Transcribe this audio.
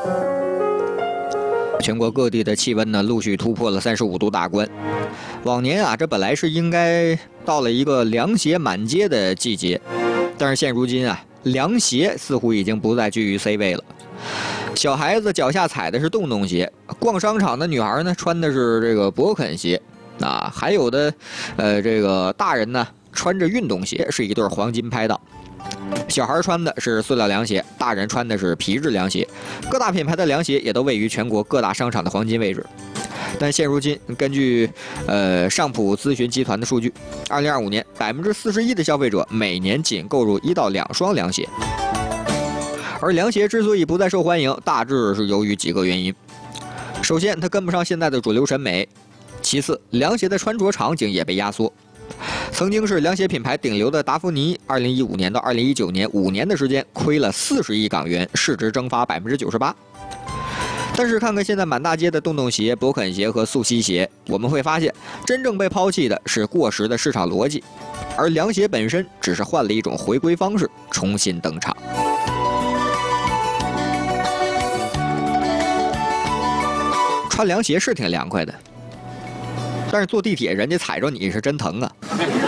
全国各地的气温呢，陆续突破了35度大关。往年啊，这本来是应该到了一个凉鞋满街的季节，但是现如今啊，凉鞋似乎已经不再居于 C 位了。小孩子脚下踩的是洞洞鞋，逛商场的女孩呢穿的是这个勃肯鞋，啊，还有的，这个大人呢穿着运动鞋，是一对黄金拍档。小孩穿的是塑料凉鞋，大人穿的是皮质凉鞋。各大品牌的凉鞋也都位于全国各大商场的黄金位置。但现如今，根据上普咨询集团的数据，2025年41%的消费者每年仅购入1到2双凉鞋。而凉鞋之所以不再受欢迎，大致是由于几个原因。首先，它跟不上现在的主流审美；其次，凉鞋的穿着场景也被压缩。曾经是凉鞋品牌顶流的达芙妮，2015年到2019年5年的时间亏了40亿港元，市值蒸发98%。但是看看现在满大街的洞洞鞋、勃肯鞋和速吸鞋，我们会发现，真正被抛弃的是过时的市场逻辑，而凉鞋本身只是换了一种回归方式，重新登场。穿凉鞋是挺凉快的，但是坐地铁人家踩着你是真疼啊。